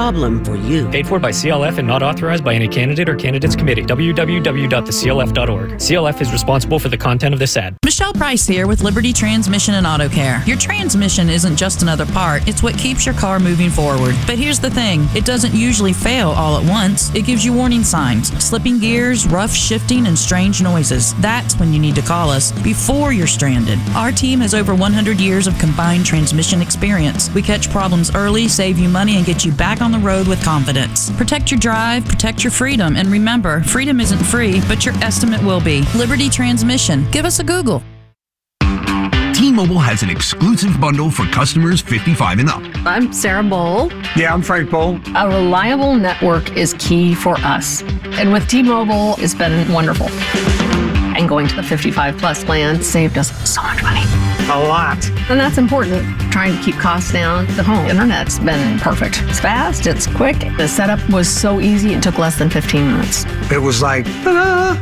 problem for you. Paid for by CLF and not authorized by any candidate or candidates committee. www.theclf.org. CLF is responsible for the content of this ad. Michelle Price here with Liberty Transmission and Auto Care. Your transmission isn't just another part, it's what keeps your car moving forward. But here's the thing, it doesn't usually fail all at once. It gives you warning signs, slipping gears, rough shifting, and strange noises. That's when you need to call us before you're stranded. Our team has over 100 years of combined transmission experience. We catch problems early, save you money, and get you back on the road with confidence. Protect your drive, protect your freedom, and remember, freedom isn't free, but your estimate will be. Liberty Transmission. Give us a Google. T-Mobile has an exclusive bundle for customers 55 and up. I'm Sarah Bowl. Yeah, I'm Frank Bowl. A reliable network is key for us. And with T-Mobile, it's been wonderful. And going to the 55 plus plan saved us so much money. A lot. And that's important. Trying to keep costs down. The home internet's been perfect. It's fast, it's quick. The setup was so easy, it took less than 15 minutes. It was like, ta-da!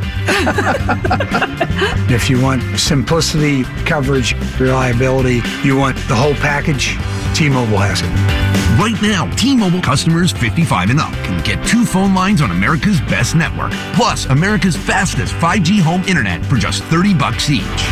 If you want simplicity, coverage, reliability, you want the whole package, T-Mobile has it. Right now, T-Mobile customers 55 and up can get 2 phone lines on America's best network, plus America's fastest 5G home internet for just $30 each.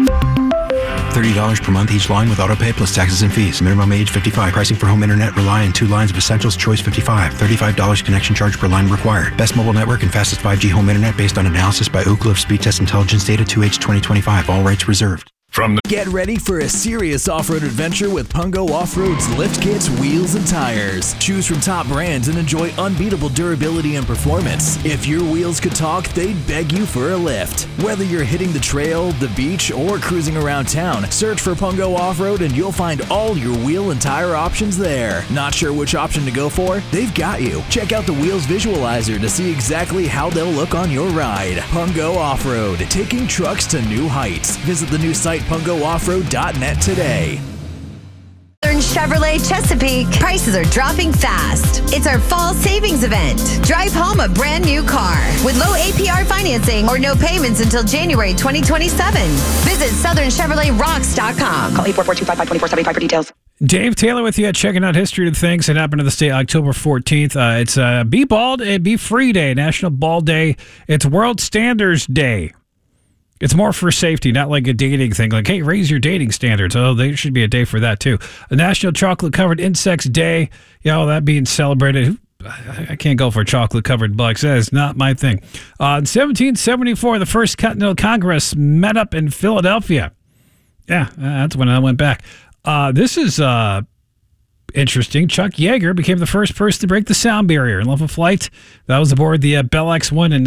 $30 per month each line with autopay plus taxes and fees. Minimum age 55. Pricing for home internet rely on 2 lines of Essentials Choice 55. $35 connection charge per line required. Best mobile network and fastest 5G home internet based on analysis by Ookla of Speed Test Intelligence data 2H 2025. All rights reserved. Get ready for a serious off-road adventure with Pungo Off-Road's lift kits, wheels, and tires. Choose from top brands and enjoy unbeatable durability and performance. If your wheels could talk, they'd beg you for a lift. Whether you're hitting the trail, the beach, or cruising around town, search for Pungo Off-Road and you'll find all your wheel and tire options there. Not sure which option to go for? They've got you. Check out the Wheels Visualizer to see exactly how they'll look on your ride. Pungo Off-Road, taking trucks to new heights. Visit the new site PungoOffroad.net today. Southern Chevrolet Chesapeake. Prices are dropping fast. It's our fall savings event. Drive home a brand new car with low APR financing or no payments until January 2027. Visit SouthernChevroletRocks.com. Call 844-255-2475 for details. Dave Taylor with you, checking out history of things that happened in the state October 14th. It's Be Bald and Be Free Day, National Bald Day. It's World Standards Day. It's more for safety, not like a dating thing. Like, hey, raise your dating standards. Oh, there should be a day for that, too. A National Chocolate-Covered Insects Day. That being celebrated. I can't go for chocolate-covered bugs. That is not my thing. In 1774, the First Continental Congress met up in Philadelphia. Yeah, that's when I went back. This is interesting. Chuck Yeager became the first person to break the sound barrier in level flight. That was aboard the Bell X-1 in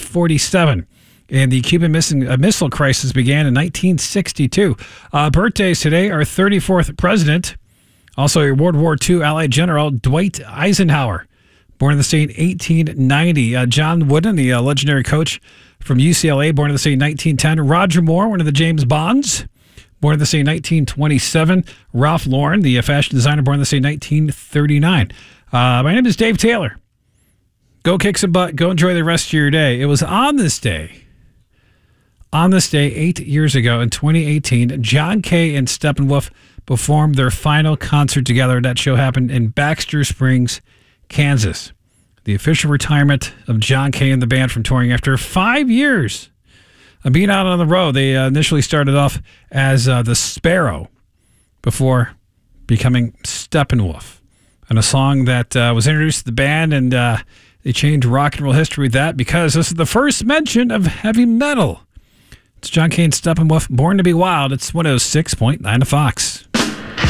1947. And the Cuban Missile Crisis began in 1962. Birthdays today, our 34th president, also a World War II Allied General, Dwight Eisenhower, born in the state in 1890. John Wooden, the legendary coach from UCLA, born in the state in 1910. Roger Moore, one of the James Bonds, born in the state in 1927. Ralph Lauren, the fashion designer, born in the state in 1939. My name is Dave Taylor. Go kick some butt. Go enjoy the rest of your day. It was on this day, 8 years ago in 2018, John Kay and Steppenwolf performed their final concert together. That show happened in Baxter Springs, Kansas. The official retirement of John Kay and the band from touring after 5 years of being out on the road. They initially started off as the Sparrow before becoming Steppenwolf. And a song that was introduced to the band, and they changed rock and roll history with that because this is the first mention of heavy metal. It's John Kay and Steppenwolf, Born to Be Wild. It's 106.9 to Fox.